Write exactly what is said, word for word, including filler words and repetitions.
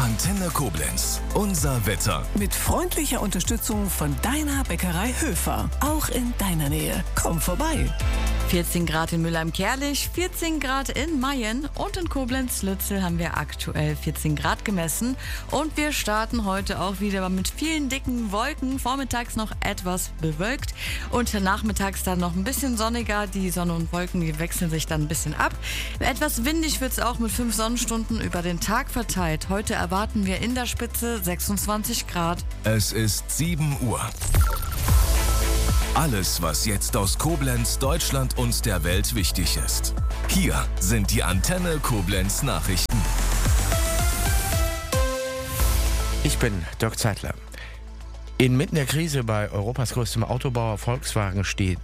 Antenne Koblenz. Unser Wetter. Mit freundlicher Unterstützung von deiner Bäckerei Höfer. Auch in deiner Nähe. Komm vorbei. vierzehn Grad in Mülheim-Kärlich, vierzehn Grad in Mayen und in Koblenz-Lützel haben wir aktuell vierzehn Grad gemessen. Und wir starten heute auch wieder mit vielen dicken Wolken. Vormittags noch etwas bewölkt und nachmittags dann noch ein bisschen sonniger. Die Sonne und Wolken, die wechseln sich dann ein bisschen ab. Etwas windig wird es auch mit fünf Sonnenstunden über den Tag verteilt. Heute erwarten wir in der Spitze sechsundzwanzig Grad. Es ist sieben Uhr. Alles, was jetzt aus Koblenz, Deutschland und der Welt wichtig ist. Hier sind die Antenne Koblenz Nachrichten. Ich bin Dirk Zeitler. Inmitten der Krise bei Europas größtem Autobauer Volkswagen steht